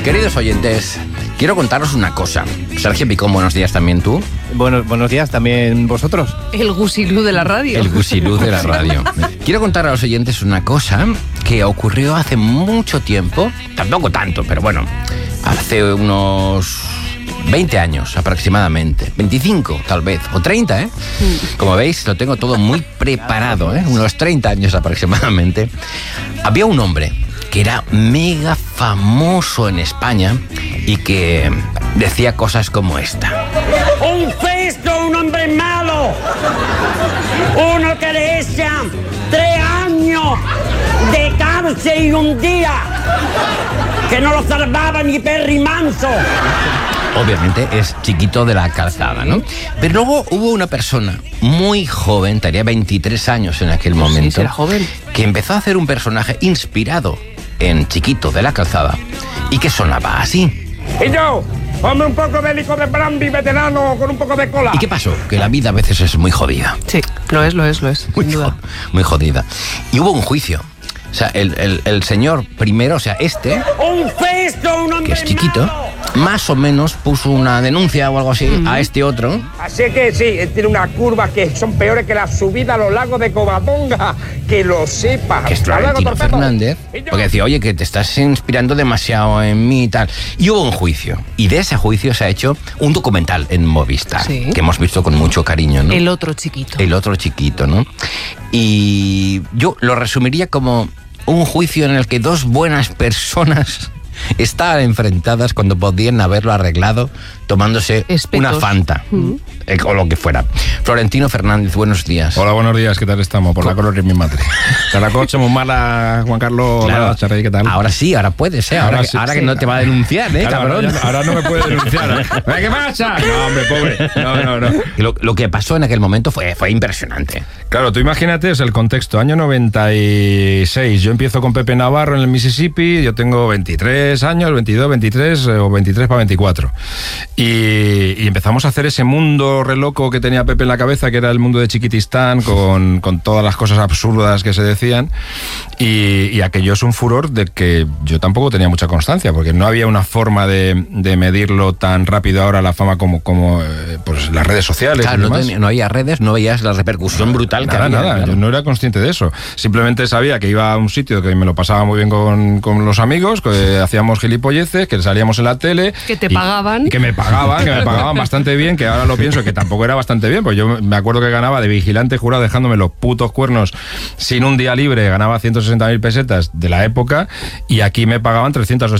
Queridos oyentes, quiero contaros una cosa. Sergio Picón, buenos días también tú. Buenos días también vosotros. El gusilú de la radio. El gusilú de la radio. Quiero contar a los oyentes una cosa que ocurrió hace mucho tiempo, tampoco tanto, pero bueno, hace unos 20 años aproximadamente, 25 tal vez, o 30, ¿eh? Como veis, lo tengo todo muy preparado, ¿eh? Unos 30 años aproximadamente. Había un hombre que era mega famoso en España y que decía cosas como esta. Un festo, un hombre malo, uno que le echan 3 años de cárcel y un día, que no lo salvaba ni Perry Manso. Obviamente es Chiquito de la Calzada, ¿no? Pero luego hubo una persona muy joven, tenía 23 años en aquel momento, Sí, era joven, que empezó a hacer un personaje inspirado en Chiquito de la Calzada y que sonaba así. Y yo, ponme un poco de licor de brandy veterano con un poco de cola. ¿Y qué pasó? Que la vida a veces es muy jodida. Sí, lo es, sin duda. Muy jodida. Y hubo un juicio. O sea, el señor primero, o sea, Un festo, un hombre que es Chiquito, malo. más o menos puso una denuncia o algo así a este otro. Así que sí, él tiene unas curvas que son peores que la subida a los lagos de Covadonga, que lo sepa. Que es Florentino Fernández, porque decía, oye, que te estás inspirando demasiado en mí y tal. Y hubo un juicio. Y de ese juicio se ha hecho un documental en Movistar, Sí. que hemos visto con mucho cariño, ¿no? El otro Chiquito. El otro Chiquito, ¿no? Y yo lo resumiría como un juicio en el que dos buenas personas estaban enfrentadas cuando podían haberlo arreglado tomándose Espetos. una Fanta, o lo que fuera. Florentino Fernández, buenos días. Hola, buenos días, ¿qué tal estamos? Por la color de mi madre. Que la coche muy mala, Juan Carlos. Claro. Hola, Charrey, ¿qué tal? Ahora sí, ahora puedes, ¿eh? Ahora, sí, ahora sí. que no te va a denunciar, ¿eh, Claro, cabrón? ahora no me puede denunciar. ¿Qué pasa? No, hombre, pobre. No. Y lo que pasó en aquel momento fue impresionante. Claro, tú imagínate, es el contexto. Año 96, yo empiezo con Pepe Navarro en el Mississippi, yo tengo 23 años, 22, 23 o 23 para 24. Y empezamos a hacer ese mundo re loco que tenía Pepe en la cabeza, que era el mundo de Chiquitistán, con todas las cosas absurdas que se decían. Y aquello es un furor del que yo tampoco tenía mucha constancia, porque no había una forma de medirlo tan rápido ahora la fama como pues las redes sociales. Claro, y demás. no había redes, no veías la repercusión brutal que había. Nada, claro. yo no era consciente de eso. Simplemente sabía que iba a un sitio que me lo pasaba muy bien con los amigos, que hacíamos gilipolleces, que salíamos en la tele. Que te pagaban. Y que me pagaban bastante bien, que ahora lo pienso que tampoco era bastante bien, pues yo me acuerdo que ganaba de vigilante jurado dejándome los putos cuernos sin un día libre, ganaba 160.000 pesetas de la época y aquí me pagaban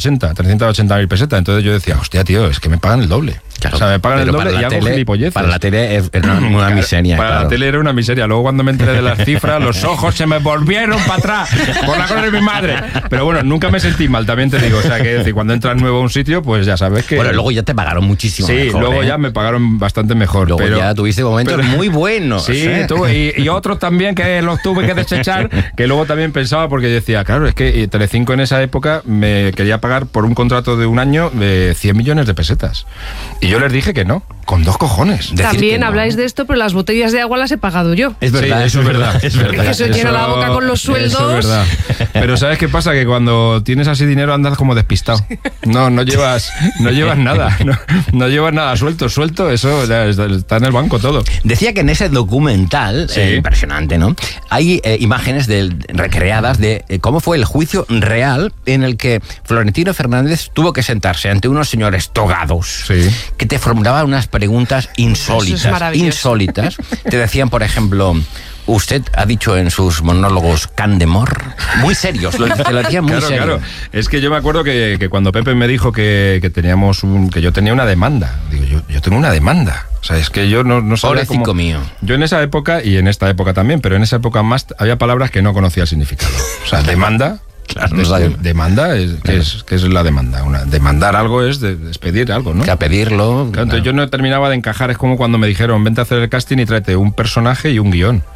380.000 pesetas. Entonces yo decía, hostia, tío, es que me pagan el doble. Claro, o sea, me pagan el pero doble para y la hago tele, gilipolleces. Para la tele era una miseria. Para claro. la tele era una miseria. Luego cuando me enteré de las cifras, los ojos se me volvieron para atrás por la cosa de mi madre. Pero bueno, nunca me sentí mal, también te digo. O sea, que decir, cuando entras nuevo a un sitio, pues ya sabes que... Bueno, luego ya te pagaron muchísimo sí, mejor, luego ¿eh? ya me pagaron bastante mejor. Luego pero ya tuviste momentos muy buenos. Sí, ¿eh? y otros también que los tuve que desechar, que luego también pensaba, porque decía, claro, es que Telecinco en esa época me quería pagar por un contrato de un año de 100 millones de pesetas. Y yo les dije que no, con 2 cojones. Decir También que no. habláis de esto, pero las botellas de agua las he pagado yo. Es verdad, Sí, eso es verdad. Es verdad. Que se llena la boca con los sueldos. Eso es verdad. Pero ¿sabes qué pasa? Que cuando tienes así dinero andas como despistado. No llevas nada. No llevas nada suelto, eso ya está en el banco todo. Decía que en ese documental, Sí. impresionante, ¿no? Hay imágenes recreadas de cómo fue el juicio real en el que Florentino Fernández tuvo que sentarse ante unos señores togados Sí. que te formulaban unas preguntas insólitas. Eso es maravilloso. Insólitas. Te decían, por ejemplo, usted ha dicho en sus monólogos Candemor, muy serios, te lo decían muy Claro, serio. claro. Es que yo me acuerdo que cuando Pepe me dijo que yo tenía una demanda. Digo, yo tengo una demanda. O sea, es que yo no sabía Pobrecito cómo... mío. Yo en esa época, y en esta época también, pero en esa época más, había palabras que no conocía el significado. O sea, demanda... Claro, no sabía. Demanda, ¿qué es la demanda? Demandar algo es despedir algo, ¿no? Que a pedirlo. Claro, entonces yo no terminaba de encajar, es como cuando me dijeron, vente a hacer el casting y tráete un personaje y un guión.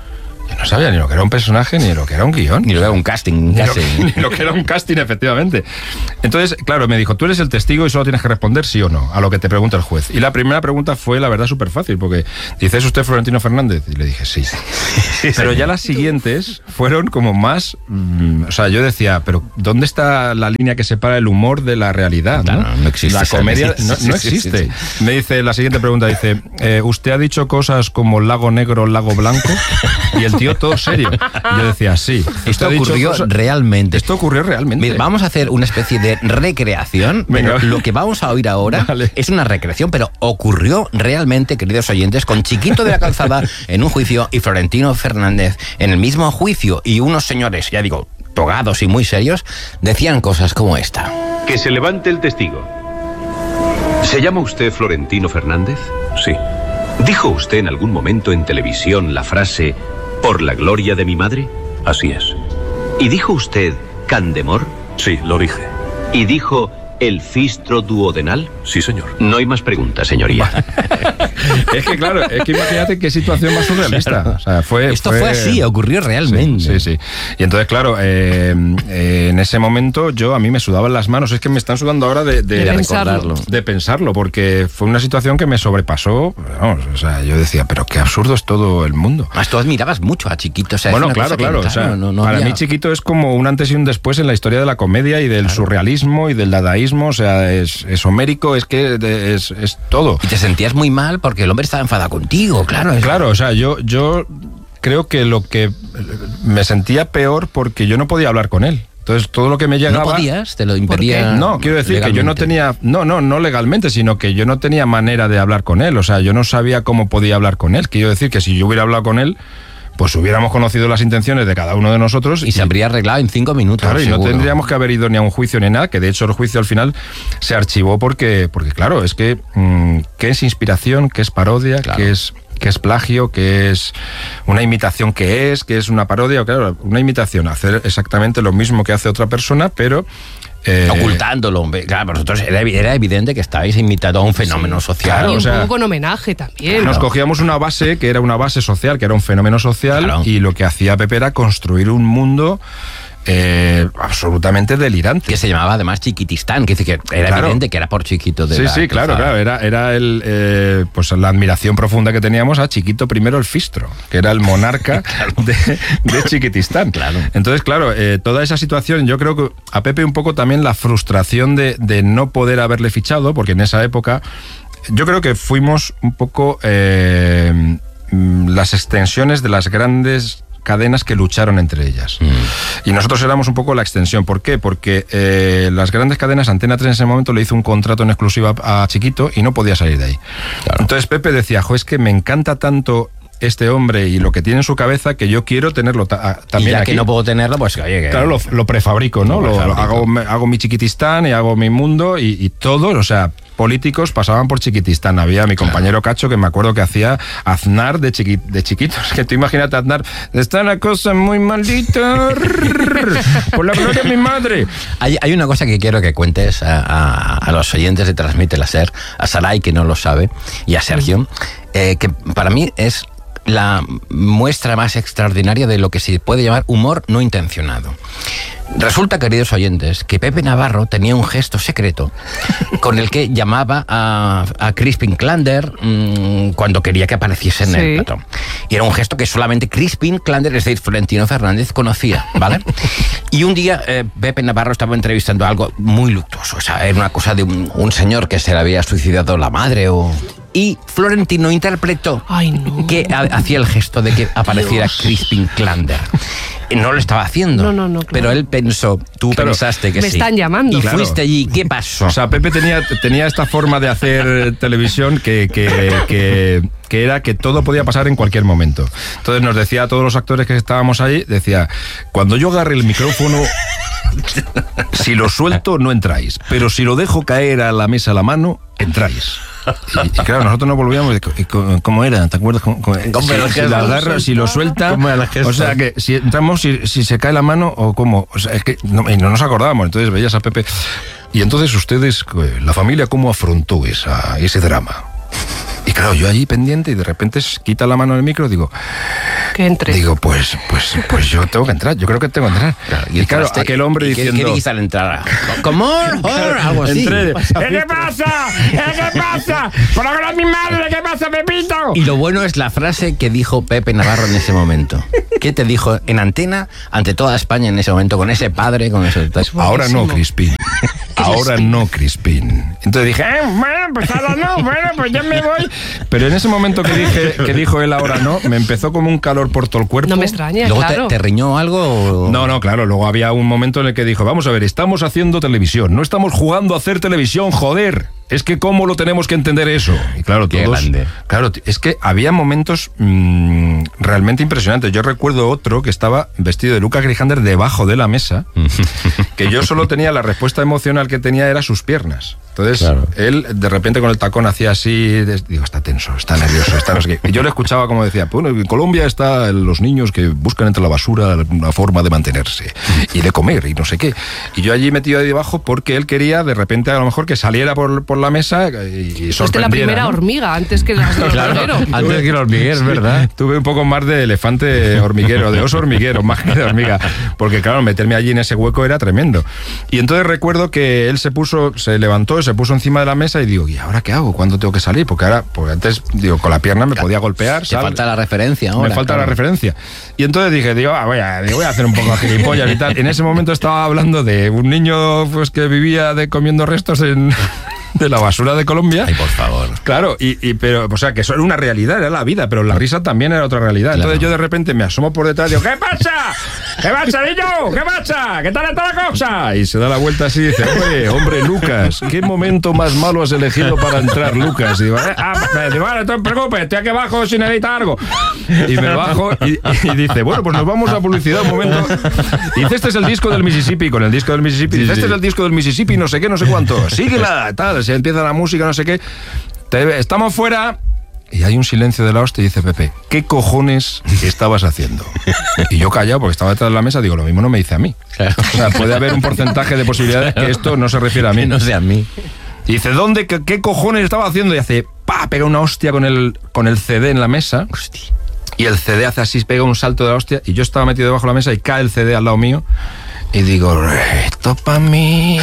Yo no sabía ni lo que era un personaje, ni lo que era un guión. Ni lo era un casting. Ni lo que era un casting, efectivamente. Entonces, claro, me dijo, tú eres el testigo y solo tienes que responder sí o no a lo que te pregunta el juez. Y la primera pregunta fue, la verdad, súper fácil, porque dice, ¿es usted Florentino Fernández? Y le dije, sí. Pero ya las siguientes fueron como más... o sea, yo decía, pero ¿dónde está la línea que separa el humor de la realidad? Claro, no existe. La comedia no existe. Sí. Me dice, la siguiente pregunta, dice, ¿usted ha dicho cosas como lago negro, lago blanco? Y el tío todo serio. Y yo decía, sí. Esto ocurrió realmente. Esto ocurrió realmente. Mira, vamos a hacer una especie de recreación. Venga. Pero lo que vamos a oír ahora Vale. es una recreación, pero ocurrió realmente, queridos oyentes, con Chiquito de la Calzada en un juicio y Florentino Fernández en el mismo juicio. Y unos señores, ya digo, togados y muy serios, decían cosas como esta. Que se levante el testigo. ¿Se llama usted Florentino Fernández? Sí. ¿Dijo usted en algún momento en televisión la frase «por la gloria de mi madre»? Así es. ¿Y dijo usted «Candemor»? Sí, lo dije. ¿Y dijo «el fistro duodenal»? Sí, señor. No hay más preguntas, señoría. Es que claro, es que imagínate qué situación más surrealista. O sea, Esto fue así, ocurrió realmente. Sí. Y entonces, claro, en ese momento a mí me sudaban las manos. Es que me están sudando ahora de pensarlo. De pensarlo, porque fue una situación que me sobrepasó. Vamos, o sea, yo decía, pero qué absurdo es todo el mundo. Más tú admirabas mucho a Chiquito. O sea, Bueno, es una claro. cosa que, O sea, no para había- mí Chiquito es como un antes y un después en la historia de la comedia y del surrealismo y del dadaísmo. O sea, es homérico, es que es todo. Y te sentías muy mal porque el hombre estaba enfadado contigo, claro. Claro, o sea, yo creo que lo que me sentía peor porque yo no podía hablar con él. Entonces, todo lo que me llegaba... ¿No podías? ¿Te lo impedía? No, quiero decir que yo no tenía... No legalmente, sino que yo no tenía manera de hablar con él. O sea, yo no sabía cómo podía hablar con él. Quiero decir que si yo hubiera hablado con él, pues hubiéramos conocido las intenciones de cada uno de nosotros. Y se habría arreglado en 5 minutos. Claro, y no seguro. tendríamos que haber ido ni a un juicio ni nada, que de hecho el juicio al final se archivó porque claro, es que ¿qué es inspiración? ¿Qué es parodia? Claro. ¿Qué es plagio? ¿Qué es una imitación? ¿Qué es una parodia? Claro, una imitación, hacer exactamente lo mismo que hace otra persona, pero... ocultándolo. Claro, para vosotros era evidente que estabais imitando a un fenómeno social. claro, Y un o sea, poco con homenaje también. Nos cogíamos una base que era una base social, que era un fenómeno social, Claro. y lo que hacía Pepe era construir un mundo absolutamente delirante. Que se llamaba además Chiquitistán, que dice que era Claro. evidente que era por Chiquito de Sí, la sí, claro, Calzada. era pues la admiración profunda que teníamos a Chiquito primero el Fistro, que era el monarca de Chiquitistán. Claro. Entonces, claro, toda esa situación, yo creo que a Pepe un poco también la frustración de no poder haberle fichado, porque en esa época yo creo que fuimos un poco las extensiones de las grandes cadenas que lucharon entre ellas. Y nosotros éramos un poco la extensión. ¿Por qué? Porque las grandes cadenas, Antena 3 en ese momento le hizo un contrato en exclusiva a Chiquito y no podía salir de ahí. Claro. Entonces Pepe decía, es que me encanta tanto este hombre y lo que tiene en su cabeza que yo quiero tenerlo Y también ya aquí. que no puedo tenerlo, pues oye, que... Claro, lo prefabrico, ¿no? Lo prefabrico. Hago mi Chiquitistán y hago mi mundo y todos, o sea, políticos pasaban por Chiquitistán. Había mi compañero Cacho que me acuerdo que hacía Aznar de chiquitos. Que tú imagínate Aznar, está una cosa muy maldita, por la gloria de mi madre. Hay una cosa que quiero que cuentes a los oyentes de Transmite la SER, a Saray, que no lo sabe, y a Sergio, que para mí es la muestra más extraordinaria de lo que se puede llamar humor no intencionado. Resulta, queridos oyentes, que Pepe Navarro tenía un gesto secreto con el que llamaba a Crispin Klander cuando quería que apareciese en el plató. Y era un gesto que solamente Crispin Klander, es decir, Florentino Fernández, conocía, ¿vale? Y un día Pepe Navarro estaba entrevistando algo muy luctuoso. O sea, era una cosa de un señor que se le había suicidado la madre Y Florentino interpretó que hacía el gesto de que apareciera Crispin Klander. No lo estaba haciendo. No, claro. Pero él pensó, tú Claro. pensaste que Me sí. están llamando. Y Claro. fuiste allí. ¿Qué pasó? O sea, Pepe tenía esta forma de hacer televisión que era que todo podía pasar en cualquier momento. Entonces nos decía a todos los actores que estábamos ahí, decía, cuando yo agarre el micrófono, si lo suelto no entráis, pero si lo dejo caer a la mesa la mano, entráis. Y claro, nosotros nos volvíamos ¿cómo era? ¿Te acuerdas? Si la agarra, si lo suelta, o sea que si entramos, si se cae la mano o cómo, o sea, es que no nos acordábamos. Entonces veías a Pepe y entonces ustedes, la familia, ¿cómo afrontó ese drama? Y claro, yo allí pendiente y de repente quita la mano del micro y digo, Que entre. Digo, pues yo tengo que entrar, yo creo que tengo que entrar. Claro, y claro, aquel hombre diciendo... ¿Qué dice al entrar? ¿Cómo? Algo así. Entré, ¿Qué pasa? ¿Qué pasa? ¡Por la gloria de mi madre! ¿Qué pasa, Pepito? Y lo bueno es la frase que dijo Pepe Navarro en ese momento. ¿Qué te dijo en antena ante toda España en ese momento con ese padre, con ese... Ahora no, Crispín. Ahora no, Crispín. Entonces dije, bueno, pues ahora no, bueno, pues ya me voy. Pero en ese momento que dijo él ahora no, me empezó como un calor por todo el cuerpo. No me extraña, ¿Luego claro. te riñó algo? No, claro, luego había un momento en el que dijo, vamos a ver, estamos haciendo televisión, no estamos jugando a hacer televisión, joder. Es que cómo lo tenemos que entender eso. Y claro, Qué todos... grande. Claro, es que había momentos realmente impresionantes. Yo recuerdo otro que estaba vestido de Lucas Grijander debajo de la mesa, que yo solo tenía la respuesta emocional que tenía era sus piernas. Entonces, Claro. él de repente con el tacón hacía así, digo, está tenso, está nervioso, está no sé qué. Y yo le escuchaba como decía, bueno, en Colombia están los niños que buscan entre la basura una forma de mantenerse y de comer y no sé qué. Y yo allí metido ahí debajo porque él quería de repente a lo mejor que saliera por la mesa y sorprendiera. Fuiste la primera ¿no? hormiga antes que las del hormiguero. Antes que el hormiguero, ¿verdad? Tuve un poco más de elefante hormiguero, de oso hormiguero, más que de hormiga. Porque claro, meterme allí en ese hueco era tremendo. Y entonces recuerdo que él se levantó, se puso encima de la mesa y digo, ¿y ahora qué hago? ¿Cuándo tengo que salir? Porque ahora, pues antes, digo, con la pierna me podía golpear. Te falta la referencia ahora. Me falta claro. la referencia. Y entonces dije, voy a hacer un poco de gilipollas y tal. En ese momento estaba hablando de un niño pues que vivía comiendo restos de la basura de Colombia. Ay, por favor. Claro, pero, o sea, que eso era una realidad, era la vida, pero la risa también era otra realidad. Claro. Entonces yo de repente me asomo por detrás y digo, ¿qué pasa? ¿Qué pasa, niño? ¿Qué pasa? ¿Qué tal está la cosa? Y se da la vuelta así y dice, hombre, Lucas, ¿qué momento más malo has elegido para entrar, Lucas? Y digo, vale, no te preocupes, estoy aquí abajo si necesitas algo. Y me bajo y dice, bueno, pues nos vamos a publicidad un momento. Y dice, este es el disco del Mississippi, con el disco del Mississippi. Dice, este es el disco del Mississippi, no sé qué, no sé cuánto. Síguela, tal, se empieza la música, no sé qué. Estamos fuera. Y hay un silencio de la hostia y dice Pepe, ¿qué cojones estabas haciendo? Y yo callado porque estaba detrás de la mesa, digo, lo mismo no me dice a mí. Claro. O sea, puede haber un porcentaje de posibilidades que esto no se refiere a mí. Que no sea a mí. Y dice, ¿dónde? ¿Qué cojones estaba haciendo? Y hace, pega una hostia con el CD en la mesa. Hostia. Y el CD hace así, pega un salto de la hostia. Y yo estaba metido debajo de la mesa y cae el CD al lado mío. Y digo, esto para mí.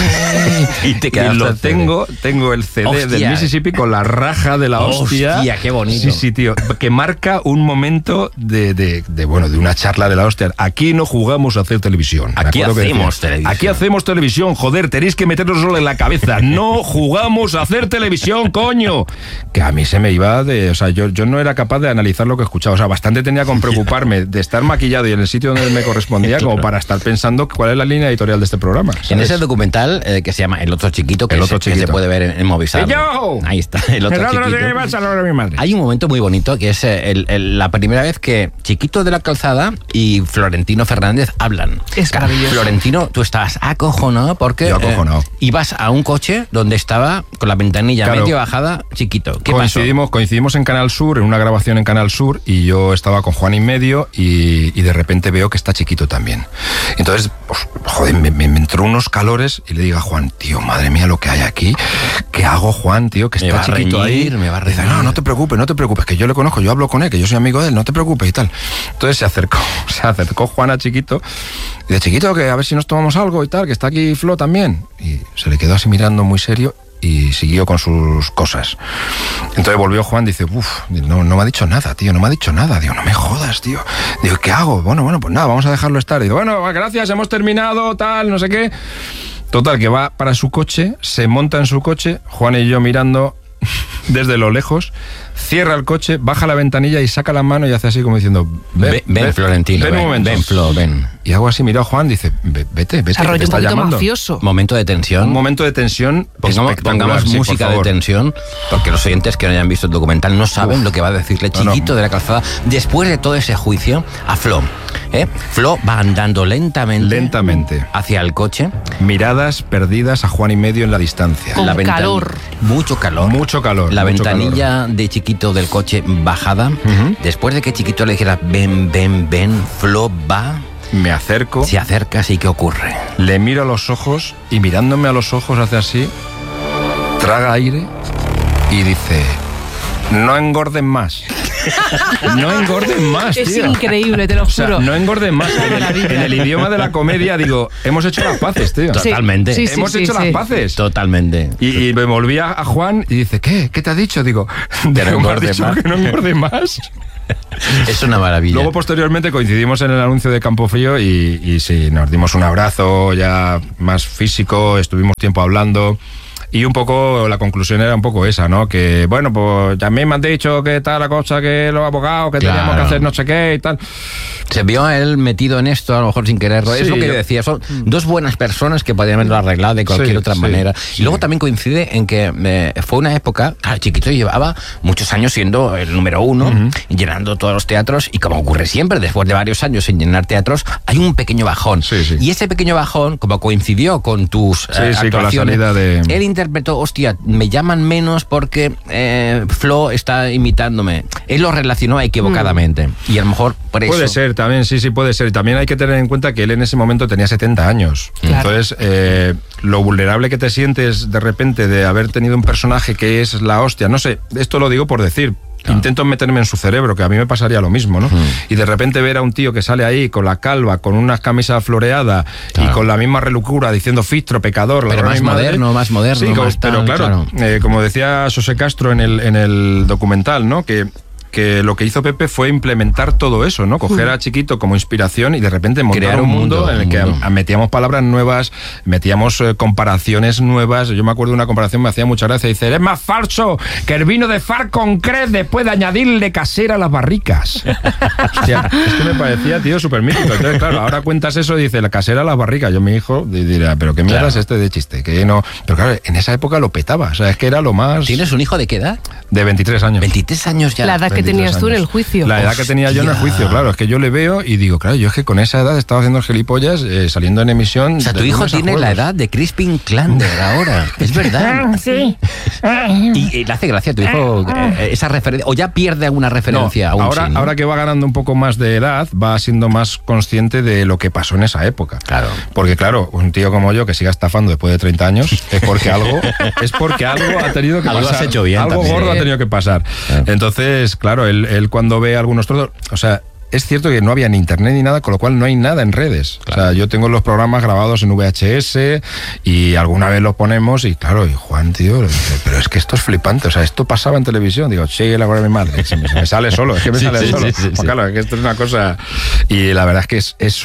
Y te quedaste lo el CD. tengo el CD Hostia. del Mississippi con la raja de la hostia. Hostia, qué bonito. Sí, tío. Que marca un momento de una charla de la hostia. Aquí no jugamos a hacer televisión. Me Aquí acuerdo que hacemos decía, televisión. Aquí hacemos televisión, joder, tenéis que meteroslo en la cabeza. No jugamos a hacer televisión, coño. Que a mí se me iba de... O sea, yo no era capaz de analizar lo que escuchaba. O sea, bastante tenía con preocuparme de estar maquillado y en el sitio donde me correspondía como para estar pensando cuál es la línea editorial de este programa. ¿Sabes? En ese documental que se llama El Otro Chiquito, que, El Otro que se Chiquito. puede ver en Movistar. ¡Yo! Ahí está, El Otro Chiquito. Hay un momento muy bonito que es la primera vez que Chiquito de la Calzada y Florentino Fernández hablan. Es maravilloso. Florentino, tú estabas acojonado porque Yo acojonado. ibas a un coche donde estaba con la ventanilla Claro. medio bajada Chiquito. ¿Qué pasó? Coincidimos en Canal Sur, en una grabación en Canal Sur, y yo estaba con Juan y medio y de repente veo que está Chiquito también. Entonces, pues, joder, me entró unos calores y le digo a Juan, tío, madre mía lo que hay aquí. ¿Qué hago, Juan, tío? Que Me está va a Chiquito reñir, ahí. me va a Dice, reñir. no te preocupes, que yo le conozco, yo hablo con él, que yo soy amigo de él, no te preocupes y tal. Entonces se acercó Juan a Chiquito y dice, Chiquito, que a ver si nos tomamos algo y tal, que está aquí Flo también. Y se le quedó así mirando muy serio y siguió con sus cosas. Entonces volvió Juan, dice, no me ha dicho nada, tío, no me ha dicho nada. Digo, no me jodas, tío. Digo, ¿qué hago? Bueno, pues nada, vamos a dejarlo estar. Digo, bueno, gracias, hemos terminado, tal, no sé qué. Total, que va para su coche, se monta en su coche, Juan y yo mirando desde lo lejos, cierra el coche, baja la ventanilla y saca la mano y hace así como diciendo, Ven, Florentino, ven un momento. ven, Flo, ven. Y hago así, miro a Juan, dice, vete, que Desarrollo te un está poquito llamando. mafioso. Momento de tensión. Un momento de tensión espectacular, Pongamos sí, por música de favor. tensión, porque los oyentes que no hayan visto el documental no saben lo que va a decirle No, no. Chiquito de la Calzada después de todo ese juicio a Flo. Flo va andando lentamente hacia el coche. Miradas perdidas a Juan y medio en la distancia. Con calor. Mucho calor. Mucho calor. La mucho ventanilla de Chiquito del coche bajada. Después de que Chiquito le dijera ven, Flo va, calor. Me acerco, se acerca, así que ocurre. le miro a los ojos y mirándome a los ojos hace así, traga aire y dice, no engorden más. No engorden más, tío. Es increíble, te lo O sea, juro. no engorden más. Maravilla. En el idioma de la comedia, digo, hemos hecho las paces, tío. Sí. Totalmente. Sí, sí, Hemos sí, hecho sí. las paces. Totalmente. Y me volví a Juan y dice, ¿qué? ¿Qué te ha dicho? Digo, Que no me has engorde dicho más. que no engorde más. Es una maravilla. Luego, posteriormente, coincidimos en el anuncio de Campofrío y sí, nos dimos un abrazo ya más físico, estuvimos tiempo hablando. Y un poco, la conclusión era un poco esa, ¿no? Que, bueno, pues ya me han dicho que tal la cosa, que los abogados, que teníamos que hacer no sé qué y tal. Se vio a él metido en esto, a lo mejor sin quererlo. Sí, Es lo que yo decía, son dos buenas personas que podían haberlo arreglado de cualquier Sí, otra sí, manera. sí. Y luego también coincide en que fue una época, claro, Chiquito llevaba muchos años siendo el número uno, llenando todos los teatros, y como ocurre siempre, después de varios años sin llenar teatros, hay un pequeño bajón. Sí, sí. Y ese pequeño bajón, como coincidió con tus Sí, sí, con la actuaciones, salida de... él interpretó, hostia, me llaman menos porque Flo está imitándome. Él lo relacionó equivocadamente. Y a lo mejor por eso... Puede ser también, sí, puede ser. También hay que tener en cuenta que él en ese momento tenía 70 años. Claro. Entonces, lo vulnerable que te sientes de repente de haber tenido un personaje que es la hostia, no sé, esto lo digo por decir. Intento meterme en su cerebro, que a mí me pasaría lo mismo, ¿no? Y de repente ver a un tío que sale ahí con la calva, con unas camisas floreadas y con la misma relucura diciendo fistro, pecador, Pero ladrón más y madre. moderno, más moderno, Sí, más pero tal, claro, como decía José Castro en el documental, ¿no? Que lo que hizo Pepe fue implementar todo eso, ¿no? Coger a Chiquito como inspiración y de repente montar Crear un mundo en el que un mundo. metíamos palabras nuevas, metíamos comparaciones nuevas. Yo me acuerdo de una comparación, me hacía mucha gracia. Dice, es más falso que el vino de Far con Cres después de añadirle casera a las barricas. Hostia, es que me parecía, tío, súper mítico. Entonces, claro, ahora cuentas eso y dice, la casera a las barricas. Yo, mi hijo, dirá, pero qué mierda es este de chiste. Que no... Pero claro, en esa época lo petaba. O sea, es que era lo más... ¿Tienes un hijo de qué edad? De 23 años. 23 años ya. La edad que 23 tenías tú en años. el juicio. La edad que tenía yo en el Hostia. juicio, claro. Es que yo le veo y digo, claro, yo es que con esa edad estaba haciendo gilipollas, saliendo en emisión. O sea, tu de hijo lunes a tiene la jueves. edad de Crispin Klander ahora. Es verdad. Sí. Y le hace gracia a tu hijo esa referencia. O ya pierde alguna referencia aún ahora, sí, ¿no? ahora que va ganando un poco más de edad, va siendo más consciente de lo que pasó en esa época. Claro. Porque claro, un tío como yo que siga estafando después de 30 años es porque algo ha tenido que Algo pasar. has hecho bien Algo también. gordo ha tenido que pasar. Claro. Entonces, claro, él cuando ve algunos trozos, o sea, es cierto que no había ni internet ni nada, con lo cual no hay nada en redes. Claro. O sea, yo tengo los programas grabados en VHS y alguna vez los ponemos y claro, y Juan, tío, pero es que esto es flipante. O sea, esto pasaba en televisión. Digo, sí, la hora de mi madre. Se me sale solo, es que me Sí, sale sí, solo. sí, sí, Pues sí. claro, es que esto es una cosa... Y la verdad es que es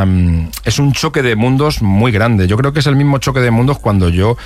un choque de mundos muy grande. Yo creo que es el mismo choque de mundos cuando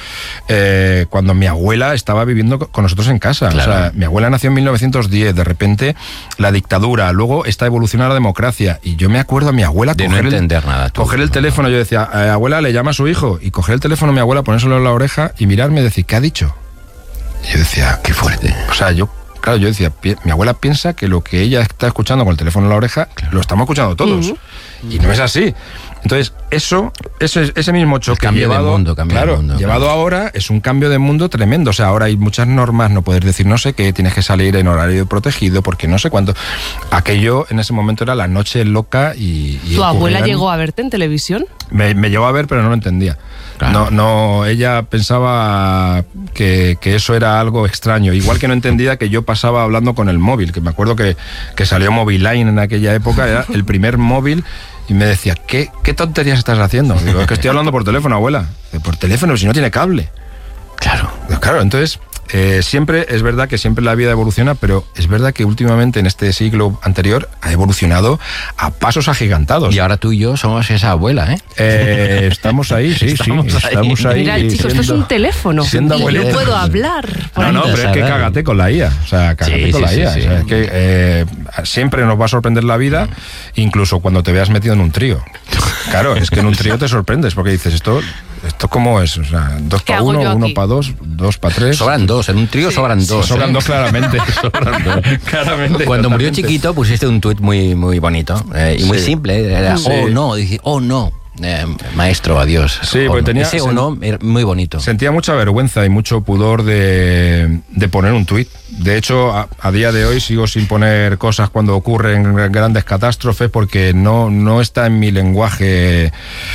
cuando mi abuela estaba viviendo con nosotros en casa. Claro. O sea, mi abuela nació en 1910, de repente la dictadura, luego esta evolución a la democracia. Y yo me acuerdo a mi abuela De no entender nada. tú. coger el teléfono. Yo decía, abuela, le llama a su hijo. Y coger el teléfono a mi abuela, ponérselo en la oreja y mirarme y decir, ¿qué ha dicho? Y yo decía, qué fuerte. O sea, yo decía, mi abuela piensa que lo que ella está escuchando con el teléfono en la oreja, lo estamos escuchando todos. Y no es así. Entonces, ese mismo choque cambio de llevado, mundo, cambio de claro, mundo, llevado ahora es un cambio de mundo tremendo. O sea, ahora hay muchas normas, no puedes decir no sé qué, tienes que salir en horario protegido porque no sé cuánto. Aquello en ese momento era la noche loca y ¿Tu abuela ocurrían- llegó a verte en televisión? me llegó a ver, pero no lo entendía. Claro. No, ella pensaba que eso era algo extraño. Igual que no entendía que yo pasaba hablando con el móvil, que me acuerdo que salió Moviline en aquella época, era el primer móvil, y me decía, ¿qué tonterías estás haciendo? Digo, es que estoy hablando por teléfono, abuela. Por teléfono, si no tiene cable. Claro. Claro, entonces... siempre es verdad que siempre la vida evoluciona, pero es verdad que últimamente en este siglo anterior ha evolucionado a pasos agigantados. Y ahora tú y yo somos esa abuela, ¿eh? Estamos ahí, sí, Estamos sí, estamos ahí. Mira, chicos, esto es un teléfono. siendo Y yo abuelitos. puedo hablar. por No, ahí. pero es que cágate con la IA. O sea, cágate Sí, con sí, la sí, IA. sí. O sea, es que siempre nos va a sorprender la vida, incluso cuando te veas metido en un trío. Claro, es que en un trío te sorprendes porque dices, ¿esto cómo es? O sea, 2 ¿Qué para hago 1, yo 1 aquí? para 2, 2 para 3. Sobran dos. En un trío sobran dos. Sobran ¿eh? 2 claramente. claramente. Cuando murió totalmente. Chiquito pusiste un tuit muy, muy bonito y muy Sí. simple. Era, Sí. oh no, dije, oh no, maestro, adiós. Sí, Oh, porque no. tenía- Ese o no, era muy bonito. Sentía mucha vergüenza y mucho pudor de poner un tuit. De hecho, a día de hoy sigo sin poner cosas cuando ocurren grandes catástrofes porque no está en mi lenguaje,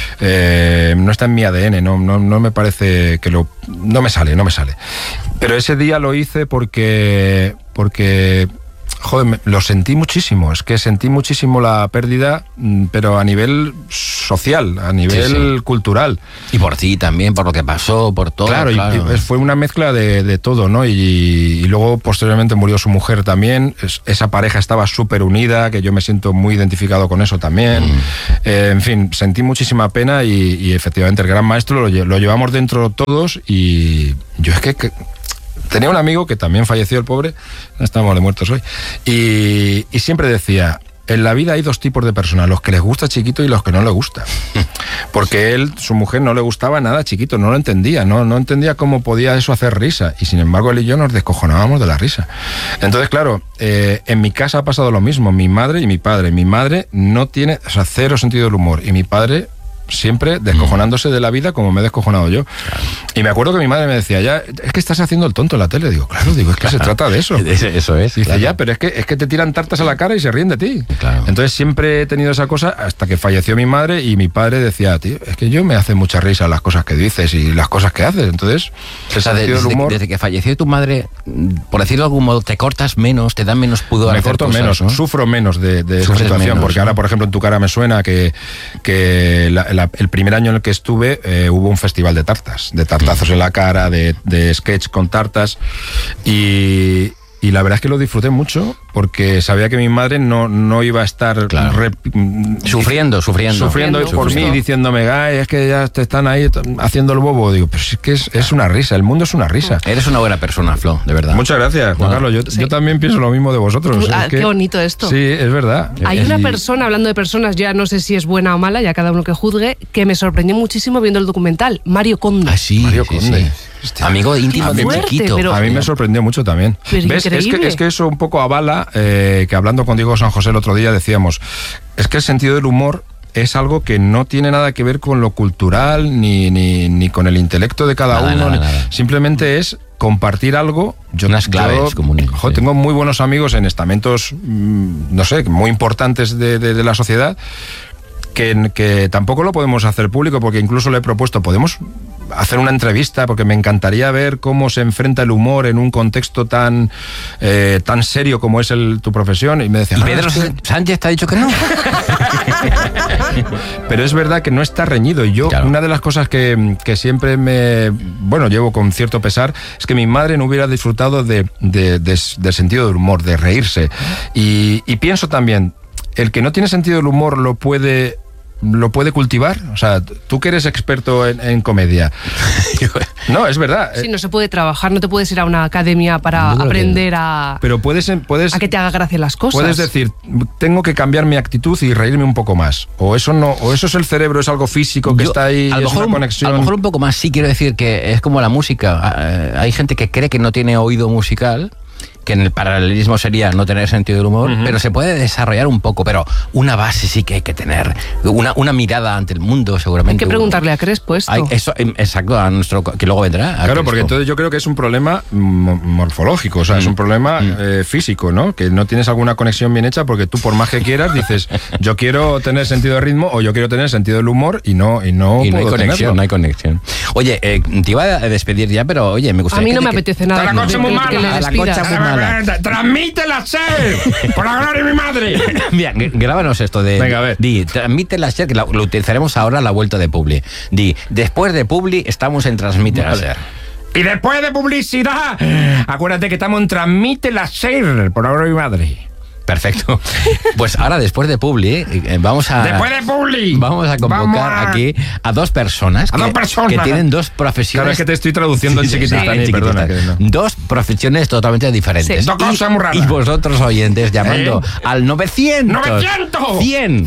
no está en mi ADN, no me parece que no me sale. Pero ese día lo hice porque Joder, lo sentí muchísimo, es que sentí muchísimo la pérdida, pero a nivel social, a nivel cultural. Y por ti también, por lo que pasó, por todo. Claro, y fue una mezcla de todo, ¿no? Y luego posteriormente murió su mujer también, esa pareja estaba súper unida, que yo me siento muy identificado con eso también. En fin, sentí muchísima pena y efectivamente el gran maestro lo llevamos dentro todos y yo es que tenía un amigo que también falleció, el pobre, no estamos de muertos hoy, y siempre decía, en la vida hay dos tipos de personas, los que les gusta chiquito y los que no les gusta. Porque su mujer no le gustaba nada chiquito, no lo entendía, no entendía cómo podía eso hacer risa, y sin embargo él y yo nos descojonábamos de la risa. Entonces, claro, en mi casa ha pasado lo mismo, mi madre y mi padre. Mi madre no tiene, o sea, cero sentido del humor, y mi padre siempre descojonándose de la vida como me he descojonado yo. Claro. Y me acuerdo que mi madre me decía, ya, es que estás haciendo el tonto en la tele. Digo, claro, es que se trata de eso. Eso es. Dice, claro. Ya, pero es que te tiran tartas a la cara y se ríen de ti. Claro. Entonces siempre he tenido esa cosa hasta que falleció mi madre y mi padre decía, tío, es que yo me hace mucha risa las cosas que dices y las cosas que haces. Entonces, desde que falleció tu madre, por decirlo de algún modo, te cortas menos, te dan menos pudor. Me corto cosas, menos, ¿no? Sufro menos de esa situación, menos, porque ahora, por ejemplo, en tu cara me suena que el primer año en el que estuve hubo un festival de tartas, de tartazos en la cara, de sketch con tartas, y la verdad es que lo disfruté mucho porque sabía que mi madre no iba a estar sufriendo por mí, diciéndome, es que ya te están ahí haciendo el bobo. Digo, pero es que es una risa, el mundo es una risa. Eres una buena persona, Flo, de verdad. Muchas gracias, Juan Carlos. Yo también pienso lo mismo de vosotros. Qué bonito esto. Sí, es verdad. Hay una persona, hablando de personas, ya no sé si es buena o mala, ya cada uno que juzgue, que me sorprendió muchísimo viendo el documental, Mario Conde. Sí, Mario Conde. Amigo íntimo de chiquito. Pero, a mí me sorprendió mucho también. ¿Ves? Es que eso un poco avala, que hablando con Diego San José el otro día decíamos, es que el sentido del humor es algo que no tiene nada que ver con lo cultural ni con el intelecto de cada uno. Nada. Simplemente es compartir algo. Unas claves comunes. Tengo muy buenos amigos en estamentos, no sé, muy importantes de la sociedad, que tampoco lo podemos hacer público, porque incluso le he propuesto, podemos hacer una entrevista, porque me encantaría ver cómo se enfrenta el humor en un contexto tan serio como es tu profesión. Y me decía, ¿y Pedro Sánchez te ha dicho que no? Pero es verdad que no está reñido. Y yo, una de las cosas que siempre llevo con cierto pesar, es que mi madre no hubiera disfrutado de sentido del humor, de reírse. Y pienso también, el que no tiene sentido del humor lo puede cultivar. O sea, tú que eres experto en comedia. No, es verdad. Sí, no se puede trabajar, no te puedes ir a una academia para aprender a... Pero puedes a que te haga gracia las cosas. Puedes decir, tengo que cambiar mi actitud y reírme un poco más. O eso es el cerebro, es algo físico que está ahí, es una conexión. A lo mejor un poco más, sí, quiero decir que es como la música. Hay gente que cree que no tiene oído musical, que en el paralelismo sería no tener sentido del humor, pero se puede desarrollar un poco, pero una base sí que hay que tener, una mirada ante el mundo, seguramente. Hay que preguntarle a Crespo esto. Exacto, a nuestro, que luego vendrá. Claro, Crespo. Porque entonces yo creo que es un problema morfológico, o sea, es un problema físico, ¿no? Que no tienes alguna conexión bien hecha, porque tú por más que quieras dices, yo quiero tener sentido de ritmo o yo quiero tener sentido del humor y no puedo hay conexión, tenerlo. No hay conexión. Oye, te iba a despedir ya, pero oye, me gustaría... A mí no me apetece nada. La concha muy mala. La concha muy mala. Transmítela, Ser, por la gloria de mi madre. Mira, grábanos esto de... Venga, a ver. Transmítela, Ser, que lo utilizaremos ahora a la vuelta de Publi. Después de Publi estamos en Transmítela, Ser. Y después de publicidad, acuérdate que estamos en Transmítela, Ser, por la gloria de mi madre. Perfecto. Pues ahora, después de Publi, vamos a convocar aquí a dos personas. Que tienen dos profesiones. Claro, es que te estoy traduciendo en chiquitita. Perdona. Dos profesiones totalmente diferentes. Sí. Dos cosas muy raras. Y vosotros, oyentes, llamando al 900. 100.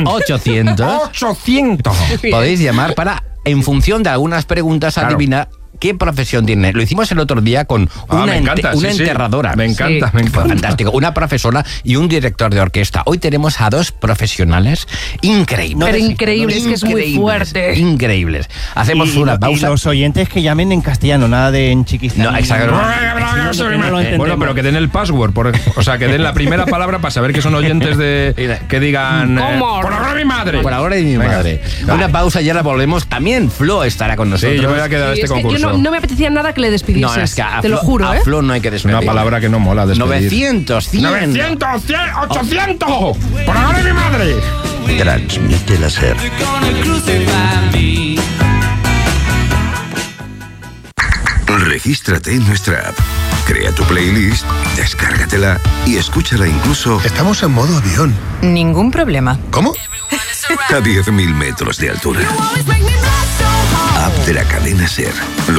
800. Podéis llamar para, en función de algunas preguntas, adivinar qué profesión tiene. Lo hicimos el otro día con una enterradora. Me encanta. Fantástico. Una profesora y un director de orquesta. Hoy tenemos a dos profesionales increíbles. Pero increíbles, que es muy fuerte. Increíbles. Hacemos una pausa. Y los oyentes que llamen en castellano, nada de en chiquistán. No, exacto. Bueno, pero que den el password. O sea, que den la primera palabra para saber que son oyentes que digan... por la gloria de mi madre. Por la gloria de mi madre. Una pausa y ahora volvemos. También Flo estará con nosotros. Sí, yo me voy a quedar a este concurso. no me apetecía nada que le despidieses. No, es que a te lo Flo- juro, a ¿eh? Flo no hay que Es despedir. una palabra que no mola despedir. 900, 100. 900, 100, 800. Por ahora de mi madre. Transmite la SER. Regístrate en nuestra app. Crea tu playlist, descárgatela y escúchala incluso Estamos en modo avión. Ningún problema. ¿Cómo? a 10.000 metros de altura. App de la cadena SER.